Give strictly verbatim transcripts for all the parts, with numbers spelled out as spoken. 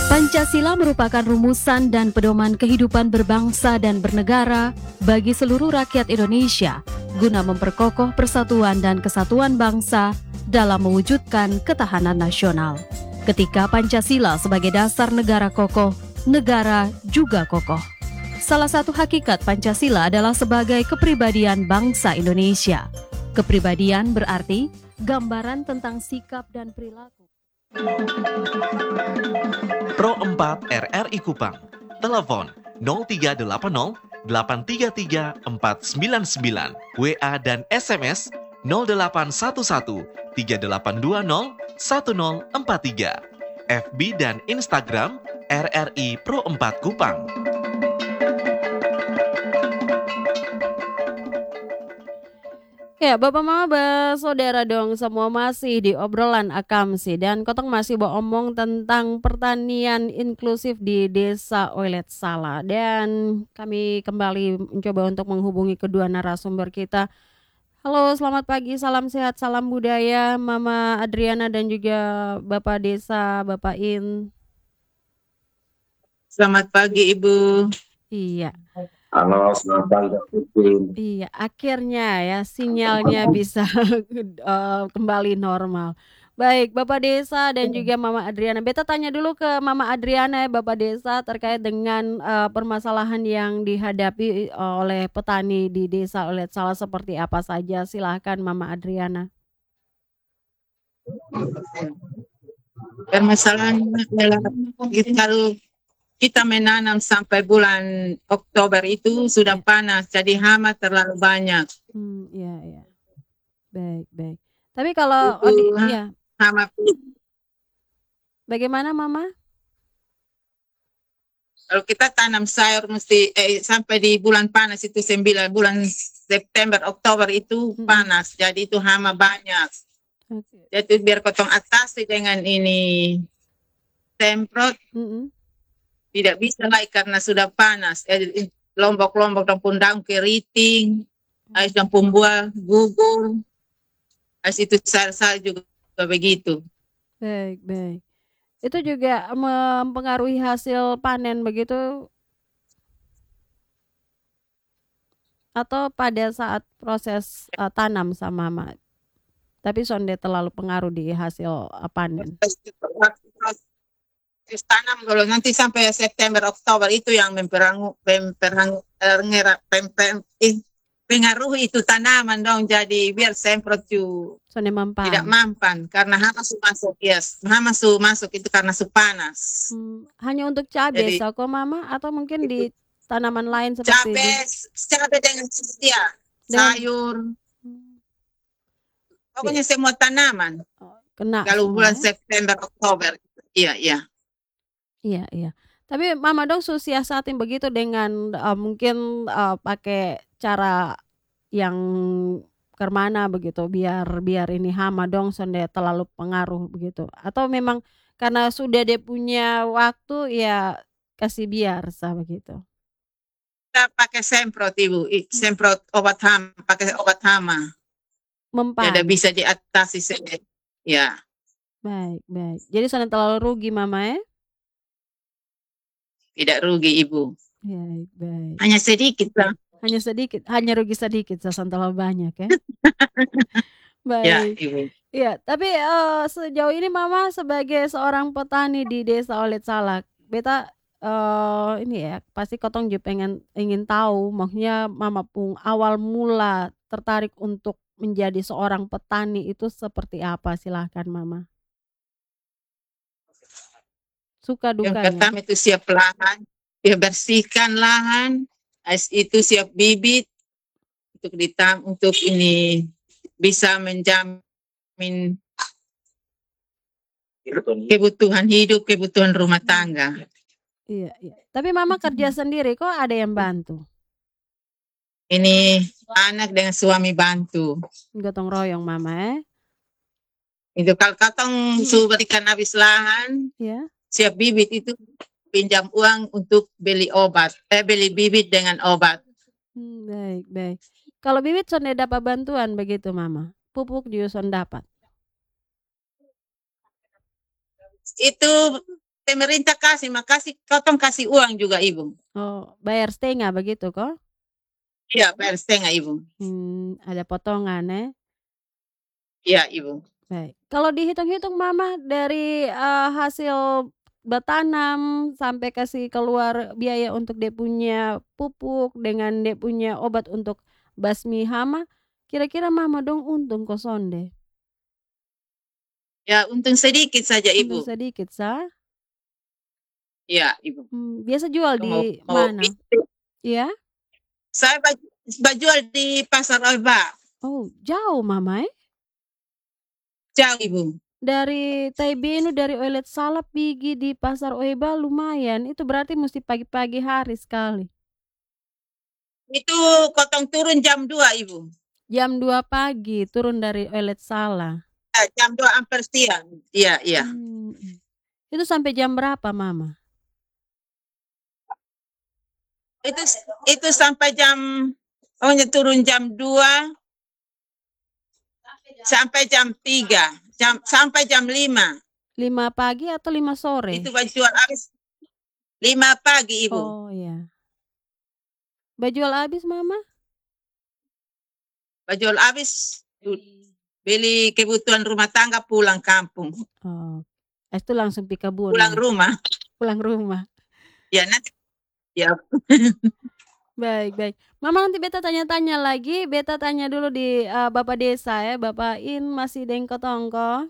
Pancasila merupakan rumusan dan pedoman kehidupan berbangsa dan bernegara bagi seluruh rakyat Indonesia guna memperkokoh persatuan dan kesatuan bangsa dalam mewujudkan ketahanan nasional. Ketika Pancasila sebagai dasar negara kokoh, negara juga kokoh. Salah satu hakikat Pancasila adalah sebagai kepribadian bangsa Indonesia. Kepribadian berarti gambaran tentang sikap dan perilaku. Pro empat R R I Kupang. Telepon nol tiga delapan nol delapan tiga tiga empat sembilan sembilan. W A dan S M S nol delapan satu satu tiga delapan dua nol satu nol empat tiga. F B dan Instagram R R I Pro empat Kupang. Ya, Bapak Mama bersaudara dong, semua masih di obrolan Akamsi dan Kotong masih bawa omong tentang pertanian inklusif di Desa Oilet Sala. Dan kami kembali mencoba untuk menghubungi kedua narasumber kita. Halo, selamat pagi, salam sehat, salam budaya, Mama Adriana dan juga Bapak Desa, Bapak In. Selamat pagi, Ibu. Iya. Halo, selamat pagi, Pipin. Iya, akhirnya ya sinyalnya bisa uh, kembali normal. Baik, Bapak Desa dan juga Mama Adriana. Beta tanya dulu ke Mama Adriana ya, Bapak Desa, terkait dengan uh, permasalahan yang dihadapi uh, oleh petani di Desa Oilet Sala seperti apa saja. Silahkan Mama Adriana. Permasalahannya adalah kalau kita menanam sampai bulan Oktober itu sudah Ya. panas, jadi hama terlalu banyak. Hmm, ya, ya. Baik, baik. Tapi kalau Itu oh, di, ha- ya, hama bagaimana Mama? kalau kita tanam sayur mesti eh, sampai di bulan panas itu sembilan bulan September Oktober itu Mm-mm. panas, jadi itu hama banyak. Oke. Jadi biar potong atasi dengan ini semprot Mm-mm. tidak bisa lagi karena sudah panas. Eh, lombok-lombok dan pundang keriting, ais dan pembuah gugur, ais itu sayur-sayur juga begitu. Baik, baik. Itu juga mempengaruhi hasil panen begitu atau pada saat proses uh, tanam sama Mama. Tapi sonde terlalu pengaruh di hasil uh, panen. Terus tanam kalau nanti sampai September Oktober itu yang memperangu memperang ngera- pem- pem- eh, pengaruhi itu tanaman dong, jadi biar semprot ju Sonde mempan. tidak mampan karena hama su masuk, yes, hama su masuk itu karena su panas. Hmm, hanya untuk cabai Jadi sako Mama atau mungkin itu di tanaman lain seperti di cabai, cabai dengan ya, dengan sayur, Hmm, pokoknya semua tanaman. oh, kena Kalau semua bulan ya. September Oktober, iya iya. Iya, iya. Tapi Mama dong siasatin begitu dengan uh, mungkin uh, pakai cara yang kermana begitu biar biar ini hama dong sonde terlalu pengaruh begitu. Atau memang karena sudah dia punya waktu ya kasih biar sah begitu. Kita pakai semprot ibu, I- semprot obat hama, pakai obat hama. Tidak Mempan. bisa diatasi sendiri. Ya, Baik, baik. Jadi sonde terlalu rugi Mama ya? tidak rugi ibu. Baik, baik. Hanya sedikit lah. Hanya sedikit, hanya rugi sedikit, sasan terlalu banyak ya. Ya Baik. ibu. Iya, tapi eh, sejauh ini Mama sebagai seorang petani di Desa Oilet Sala, beta eh ini ya pasti Kotong juga pengen ingin tahu, maksudnya Mama pun awal mula tertarik untuk menjadi seorang petani itu seperti apa? Silahkan Mama. Suka Yang dukanya. pertama itu siap lahan, ya bersihkan lahan, as itu siap bibit untuk ditam untuk ini bisa menjamin kebutuhan hidup, kebutuhan rumah tangga. Iya, iya. Tapi Mama kerja sendiri kok ada yang bantu? Ini anak dengan suami bantu. Gotong royong Mama ya. Itu kalau katong su berikan habis lahan, Ya. siap bibit itu pinjam uang untuk beli obat, eh beli bibit dengan obat. Hmm, baik, baik. Kalau bibit sonde dapat bantuan begitu Mama. Pupuk juga sonde dapat. Itu pemerintah kasih, makasih kotong kasih uang juga Ibu. Oh, bayar setengah begitu kok? Iya, bayar setengah Ibu. Hmm, ada potongan ya? Iya Ibu. Baik. Kalau dihitung-hitung Mama dari uh, hasil bertanam sampai kasih keluar biaya untuk dia punya pupuk dengan dia punya obat untuk basmi hama, kira-kira Mama dong untung kosonde. Ya untung sedikit saja Untung Ibu. sedikit sah. Iya Ibu. Hmm, biasa jual Mau, di mau mana? bisnis. Ya? Saya baj- bajual di pasar Oiba. Oh, jauh Mama eh? Jauh Ibu. Dari Taibenu dari Oilet Salap pergi di pasar Oiba lumayan. Itu berarti mesti pagi-pagi hari sekali. Itu kotong turun jam dua Ibu. Jam dua pagi turun dari Oilet Salah. Ya, jam dua hampir siang. Iya, iya. Hmm. Itu sampai jam berapa Mama? Itu itu sampai jam oh turun jam dua sampai jam tiga, jam sampai jam lima. lima pagi atau lima sore? Itu bajual habis lima pagi Ibu. Oh ya. Bajual habis Mama? Bajual habis beli kebutuhan rumah tangga pulang kampung. Oh. Itu langsung pi kebun. Pulang ya? rumah. Pulang rumah. Ya nanti. Ya. Baik, baik. Mama nanti beta tanya-tanya lagi. Beta tanya dulu di uh, Bapak Desa ya. Bapak In masih dengko tongko.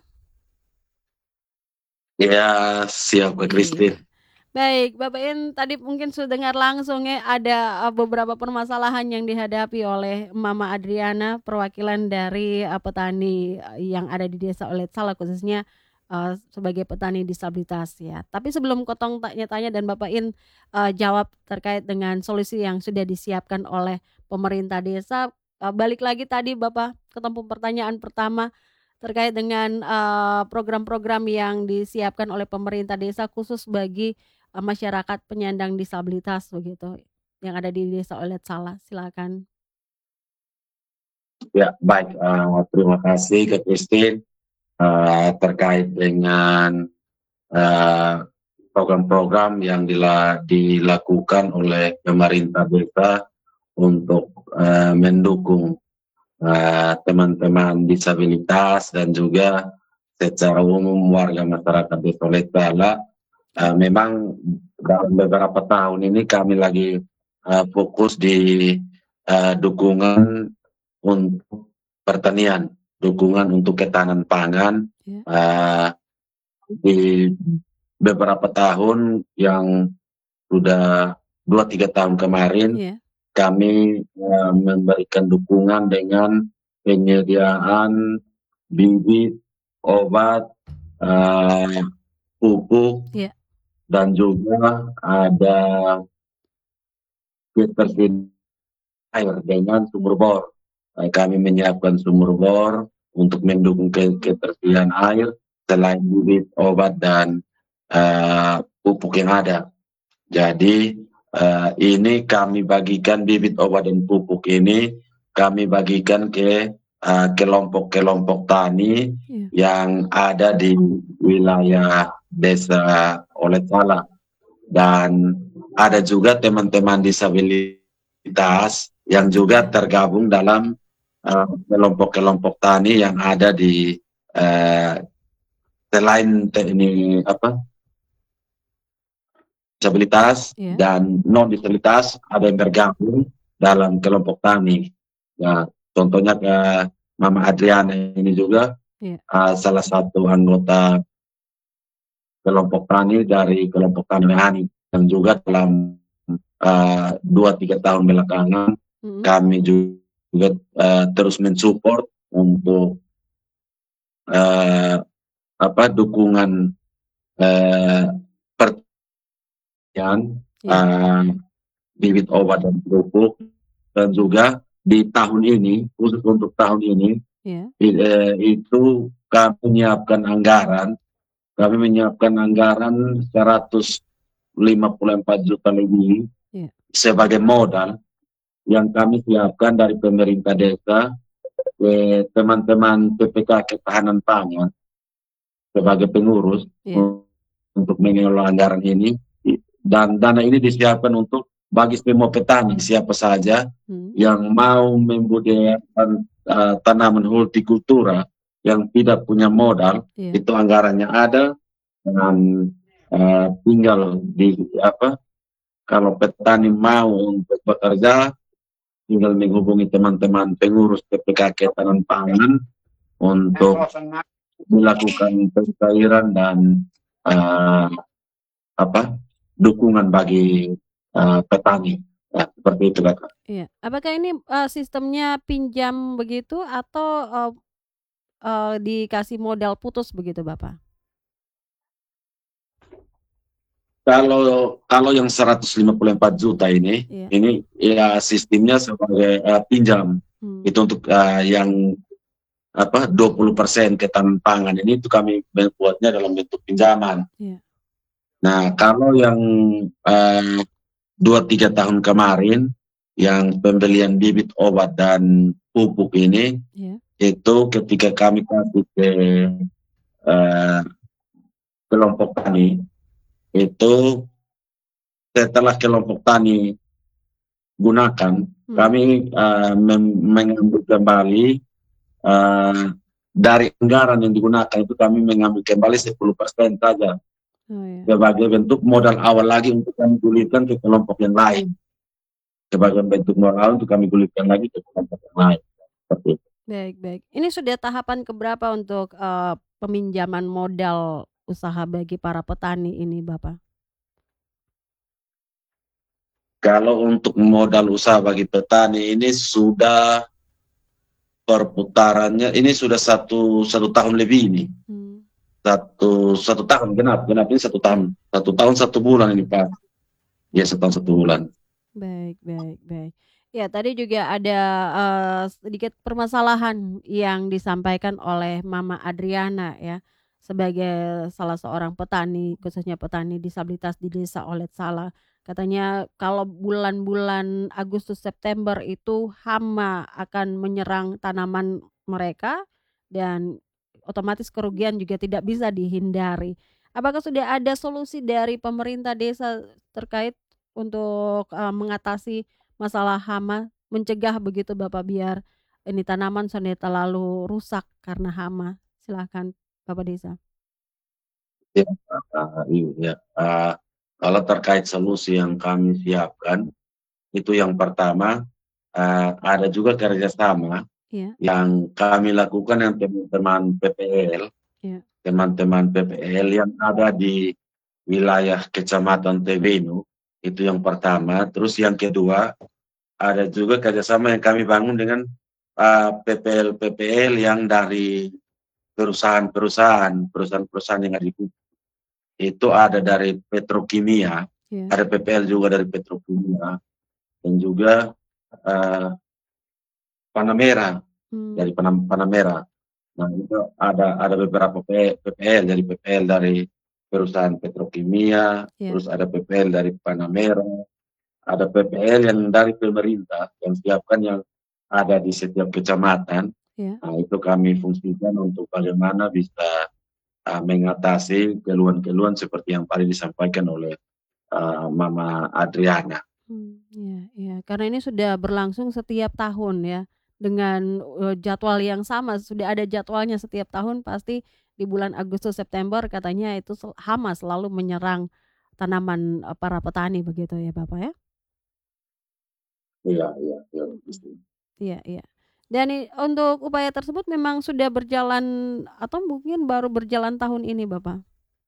Ya, siap Mbak Christine. Baik, Bapak In tadi mungkin sudah dengar langsung ya ada uh, beberapa permasalahan yang dihadapi oleh Mama Adriana, perwakilan dari uh, petani uh, yang ada di Desa Oilet Salah khususnya uh, sebagai petani disabilitas ya. Tapi sebelum kotong tanya-tanya dan Bapak In uh, jawab terkait dengan solusi yang sudah disiapkan oleh pemerintah desa, uh, balik lagi tadi Bapak ketemu pertanyaan pertama terkait dengan uh, program-program yang disiapkan oleh pemerintah desa khusus bagi uh, masyarakat penyandang disabilitas begitu yang ada di Desa Oilet Salah. Silakan. Ya, baik. Uh, terima kasih ke Christine uh, terkait dengan uh, program-program yang dila, dilakukan oleh pemerintah desa untuk uh, mendukung uh, teman-teman disabilitas dan juga secara umum warga masyarakat Desa Oilet Salah. Uh, memang dalam beberapa tahun ini kami lagi uh, fokus di uh, dukungan untuk pertanian, dukungan untuk ketahanan pangan. Ya. Uh, di beberapa tahun yang sudah dua tiga tahun kemarin, Ya. kami uh, memberikan dukungan dengan penyediaan bibit, obat, uh, pupuk, Ya. dan juga ada ketersediaan air dengan sumur bor. Uh, kami menyiapkan sumur bor untuk mendukung ke ketersediaan air selain bibit, obat, dan uh, pupuk yang ada. Jadi uh, ini kami bagikan bibit, obat, dan pupuk ini kami bagikan ke uh, kelompok-kelompok tani Ya. yang ada di wilayah Desa Oilet Salah. Dan ada juga teman-teman disabilitas yang juga tergabung dalam uh, kelompok-kelompok tani yang ada di uh, selain ini apa disabilitas Ya. dan non disabilitas ada yang tergabung dalam kelompok tani. Ya, contohnya ke Mama Adriana ini juga Ya. uh, salah satu anggota kelompok tani dari kelompok tani Lehani, dan juga dalam uh, dua tiga tahun belakangan Mm-hmm. kami juga uh, terus mensupport untuk uh, apa dukungan uh, pertanian, Ya. uh, bibit, obat, dan pupuk. Dan juga di tahun ini, khusus untuk tahun ini, Ya. i- eh, itu kami menyiapkan anggaran, kami menyiapkan anggaran seratus lima puluh empat juta lebih Ya. sebagai modal yang kami siapkan dari pemerintah desa ke teman-teman P P K Ketahanan Pangan sebagai pengurus Ya. untuk mengelola anggaran ini, dan dana ini disiapkan untuk bagi semua petani siapa saja Hmm. yang mau membudidayakan uh, tanaman hortikultura yang tidak punya modal, Iya. itu anggarannya ada, dan uh, tinggal di apa, kalau petani mau untuk bekerja, tinggal menghubungi teman-teman pengurus P P K Ketahanan Pangan untuk melakukan pencairan dan uh, apa dukungan bagi uh, petani, ya, seperti itu Kak. Iya. Apakah ini uh, sistemnya pinjam begitu atau uh, uh, dikasih modal putus begitu Bapak? Kalau kalau yang seratus lima puluh empat juta ini, Iya. ini ya sistemnya sebagai uh, pinjam. Hmm. Itu untuk uh, yang apa dua puluh persen ketahanan pangan ini itu kami buatnya dalam bentuk pinjaman. Iya. Nah, kalau yang uh, dua tiga tahun kemarin yang pembelian bibit obat dan pupuk ini, Iya. itu ketika kami kasih ke uh, kelompok tani, itu setelah kelompok tani gunakan, Hmm. kami uh, mengambil kembali uh, dari anggaran yang digunakan itu kami mengambil kembali sepuluh persen saja Oh, iya. sebagai bentuk modal awal lagi untuk kami gulirkan ke kelompok yang lain. Sebagai bentuk modal awal untuk kami gulirkan lagi ke kelompok yang lain. Seperti itu. Baik, baik. Ini sudah tahapan keberapa untuk uh, peminjaman modal usaha bagi para petani ini, Bapak? Kalau untuk modal usaha bagi petani ini sudah perputarannya ini sudah satu satu tahun lebih ini. Hmm. Satu satu tahun genap genap ini satu tahun satu tahun satu bulan ini Pak. Ya satu tahun satu bulan. Baik, baik, baik. Ya, tadi juga ada uh, sedikit permasalahan yang disampaikan oleh Mama Adriana ya, sebagai salah seorang petani, khususnya petani disabilitas di Desa Olet Sala. Katanya kalau bulan-bulan Agustus September itu hama akan menyerang tanaman mereka dan otomatis kerugian juga tidak bisa dihindari. Apakah sudah ada solusi dari pemerintah desa terkait untuk uh, mengatasi masalah hama, mencegah begitu Bapak biar ini tanaman sudah terlalu rusak karena hama? Silahkan Bapak Desa. Ya, uh, iya. Uh, kalau terkait solusi yang kami siapkan, itu yang pertama uh, ada juga kerjasama Iya, yang kami lakukan dengan teman-teman P P L, iya, teman-teman P P L yang ada di wilayah Kecamatan Tebenu, itu yang pertama. Terus yang kedua, ada juga kerjasama yang kami bangun dengan uh, P P L-P P L yang dari perusahaan-perusahaan, perusahaan-perusahaan yang ada di Kupu. Itu ada dari petrokimia, iya. ada P P L juga dari petrokimia, dan juga uh, Panamera, Hmm, dari Panam, Panamera. Nah, itu ada ada beberapa P P L, dari P P L dari perusahaan petrokimia, iya, terus ada P P L dari Panamera, ada P P L yang dari pemerintah yang siapkan yang ada di setiap kecamatan. iya. Nah, itu kami fungsikan untuk bagaimana bisa uh, mengatasi keluhan-keluhan seperti yang tadi disampaikan oleh uh, Mama Adriana. Hmm, iya, iya. Karena ini sudah berlangsung setiap tahun ya, dengan uh, jadwal yang sama, sudah ada jadwalnya setiap tahun pasti di bulan Agustus September katanya itu sel- hama selalu menyerang tanaman uh, para petani begitu ya Bapak ya? Iya, iya, iya. Mhm. Iya, iya. Dan i- untuk upaya tersebut memang sudah berjalan atau mungkin baru berjalan tahun ini Bapak?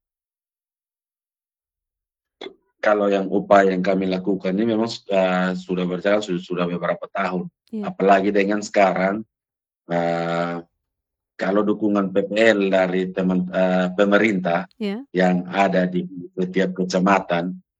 Kalau yang upaya yang kami lakukan ini memang sudah sudah berjalan sudah, sudah beberapa tahun. Iya, Apalagi dengan sekarang uh, kalau dukungan P P L dari teman uh, pemerintah iya, yang ada di setiap kecamatan